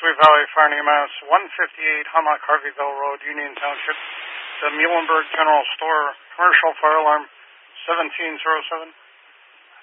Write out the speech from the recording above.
Sweet Valley Fire and EMS, 158 Hummock Harveyville Road, Union Township. The Muhlenberg General Store, commercial fire alarm 1707.